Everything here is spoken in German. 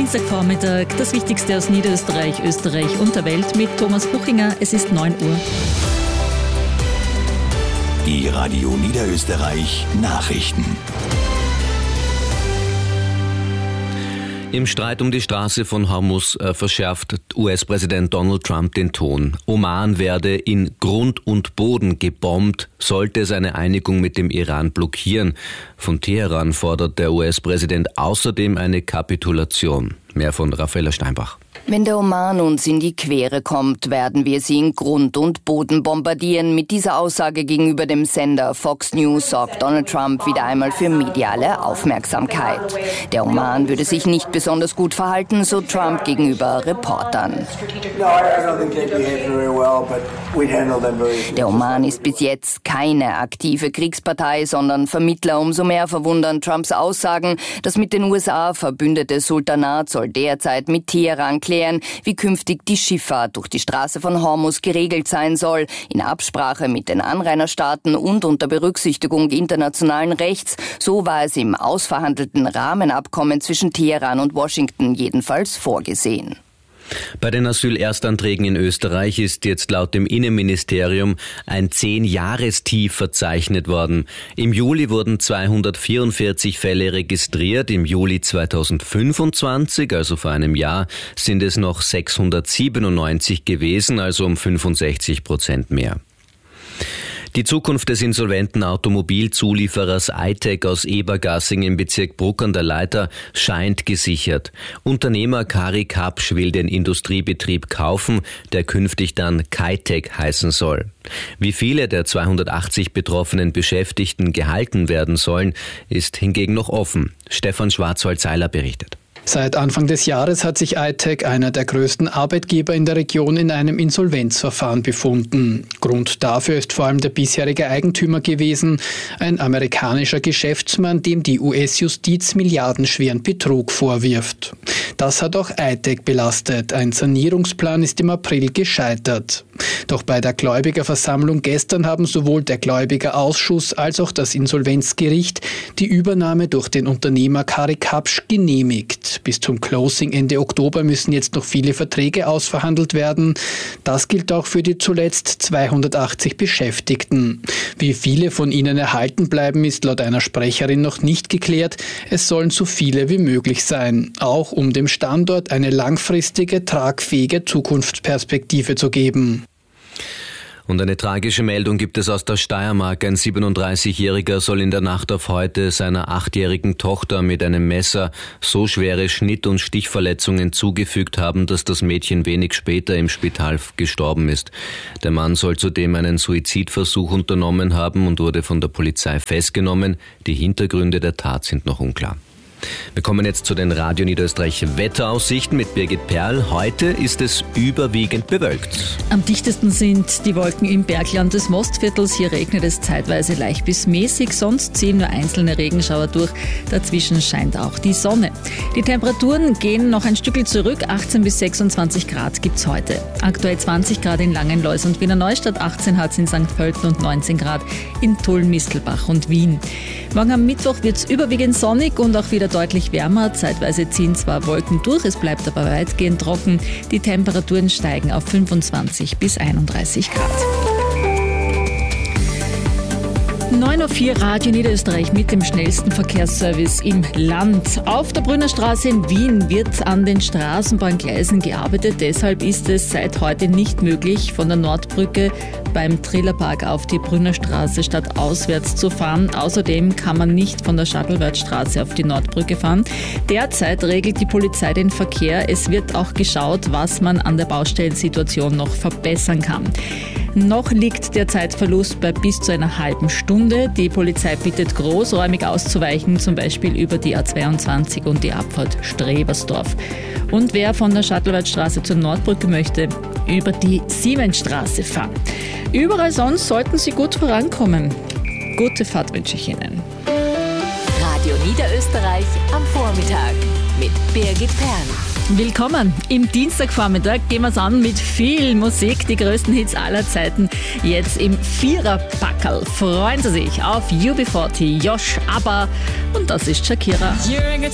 Dienstagvormittag, das Wichtigste aus Niederösterreich, Österreich und der Welt mit Thomas Buchinger. Es ist 9 Uhr. Die Radio Niederösterreich Nachrichten. Im Streit um die Straße von Hormuz verschärft US-Präsident Donald Trump den Ton. Oman werde in Grund und Boden gebombt, sollte es eine Einigung mit dem Iran blockieren. Von Teheran fordert der US-Präsident außerdem eine Kapitulation. Mehr von Raffaella Steinbach. Wenn der Oman uns in die Quere kommt, werden wir sie in Grund und Boden bombardieren. Mit dieser Aussage gegenüber dem Sender Fox News sorgt Donald Trump wieder einmal für mediale Aufmerksamkeit. Der Oman würde sich nicht besonders gut verhalten, so Trump gegenüber Reportern. Der Oman ist bis jetzt keine aktive Kriegspartei, sondern Vermittler. Umso mehr verwundern Trumps Aussagen. Das mit den USA verbündete Sultanat soll derzeit mit Teheran klären, wie künftig die Schifffahrt durch die Straße von Hormuz geregelt sein soll, in Absprache mit den Anrainerstaaten und unter Berücksichtigung internationalen Rechts. So war es im ausverhandelten Rahmenabkommen zwischen Teheran und Washington jedenfalls vorgesehen. Bei den Asylerstanträgen in Österreich ist jetzt laut dem Innenministerium ein 10-Jahrestief verzeichnet worden. Im Juli wurden 244 Fälle registriert, im Juli 2025, also vor einem Jahr, sind es noch 697 gewesen, also um 65% mehr. Die Zukunft des insolventen Automobilzulieferers iTech aus Ebergassing im Bezirk Bruck an der Leitha scheint gesichert. Unternehmer Kari Kapsch will den Industriebetrieb kaufen, der künftig dann Kitec heißen soll. Wie viele der 280 betroffenen Beschäftigten gehalten werden sollen, ist hingegen noch offen. Stefan Schwarzwald-Seiler berichtet. Seit Anfang des Jahres hat sich iTech, einer der größten Arbeitgeber in der Region, in einem Insolvenzverfahren befunden. Grund dafür ist vor allem der bisherige Eigentümer gewesen, ein amerikanischer Geschäftsmann, dem die US-Justiz milliardenschweren Betrug vorwirft. Das hat auch iTech belastet. Ein Sanierungsplan ist im April gescheitert. Doch bei der Gläubigerversammlung gestern haben sowohl der Gläubigerausschuss als auch das Insolvenzgericht die Übernahme durch den Unternehmer Kari Kapsch genehmigt. Bis zum Closing Ende Oktober müssen jetzt noch viele Verträge ausverhandelt werden. Das gilt auch für die zuletzt 280 Beschäftigten. Wie viele von ihnen erhalten bleiben, ist laut einer Sprecherin noch nicht geklärt. Es sollen so viele wie möglich sein, auch um dem Standort eine langfristige, tragfähige Zukunftsperspektive zu geben. Und eine tragische Meldung gibt es aus der Steiermark. Ein 37-Jähriger soll in der Nacht auf heute seiner 8-jährigen Tochter mit einem Messer so schwere Schnitt- und Stichverletzungen zugefügt haben, dass das Mädchen wenig später im Spital gestorben ist. Der Mann soll zudem einen Suizidversuch unternommen haben und wurde von der Polizei festgenommen. Die Hintergründe der Tat sind noch unklar. Wir kommen jetzt zu den Radio Niederösterreich Wetteraussichten mit Birgit Perl. Heute ist es überwiegend bewölkt. Am dichtesten sind die Wolken im Bergland des Mostviertels. Hier regnet es zeitweise leicht bis mäßig, sonst ziehen nur einzelne Regenschauer durch. Dazwischen scheint auch die Sonne. Die Temperaturen gehen noch ein Stückchen zurück. 18 bis 26 Grad gibt's heute. Aktuell 20 Grad in Langenlois und Wiener Neustadt, 18 hat's in St. Pölten und 19 Grad in Tulln, Mistelbach und Wien. Morgen am Mittwoch wird's überwiegend sonnig und auch wieder deutlich wärmer. Zeitweise ziehen zwar Wolken durch, es bleibt aber weitgehend trocken. Die Temperaturen steigen auf 25 bis 31 Grad. 9:04 Uhr Radio Niederösterreich mit dem schnellsten Verkehrsservice im Land. Auf der Brünnerstraße in Wien wird an den Straßenbahngleisen gearbeitet. Deshalb ist es seit heute nicht möglich, von der Nordbrücke beim Trillerpark auf die Brünnerstraße stadtauswärts zu fahren. Außerdem kann man nicht von der Schattlewertstraße auf die Nordbrücke fahren. Derzeit regelt die Polizei den Verkehr. Es wird auch geschaut, was man an der Baustellensituation noch verbessern kann. Noch liegt der Zeitverlust bei bis zu einer halben Stunde. Die Polizei bittet, großräumig auszuweichen, zum Beispiel über die A22 und die Abfahrt Strebersdorf. Und wer von der Schattlewertstraße zur Nordbrücke möchte, über die Siemensstraße fahren. Überall sonst sollten Sie gut vorankommen. Gute Fahrt wünsche ich Ihnen. Radio Niederösterreich am Vormittag mit Birgit Perl. Willkommen. Im Dienstagvormittag gehen wir es an mit viel Musik, die größten Hits aller Zeiten. Jetzt im Viererpackerl. Freuen Sie sich auf UB40, Josh, ABBA und das ist Shakira.